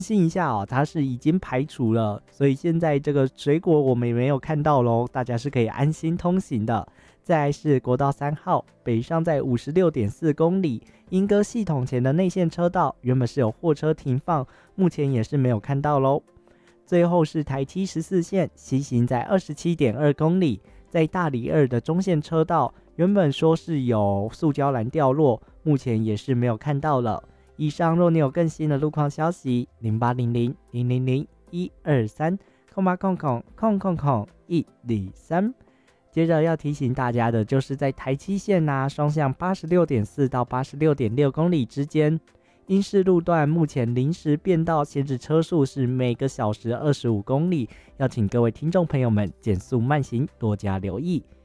信一下哦，它是已经排除了，所以现在这个水果我们也没有看到咯，大家是可以安心通行的。再来是国道3号，北上在56.4公里，莺歌系统前的内线车道原本是有货车停放，目前也是没有看到咯。最后是台七14线，西行在27.2公里，在大里2的中线车道，原本说是有塑胶栏掉落，目前也是没有看到了。以上若你有更新的路况消息，0800-000-123-0800-123。接着要提醒大家的就是在台七线双向86.4到86.6公里之间，因市路段目前临时变道，限制车速是每个小时25公里，要请各位听众朋友们减速慢行，多加留意。